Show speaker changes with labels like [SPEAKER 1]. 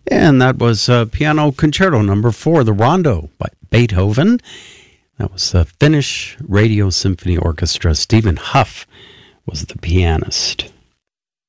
[SPEAKER 1] And that was Piano Concerto Number 4, the Rondo by Beethoven. That was the Finnish Radio Symphony Orchestra. Stephen Huff was the pianist.